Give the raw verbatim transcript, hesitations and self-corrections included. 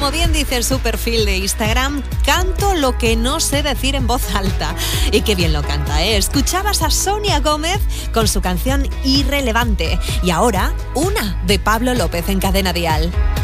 como bien dice su perfil de Instagram, canto lo que no sé decir en voz alta. Y qué bien lo canta, ¿eh? Escuchabas a Sonia Gómez con su canción Irrelevante. Y ahora, una de Pablo López en Cadena Dial.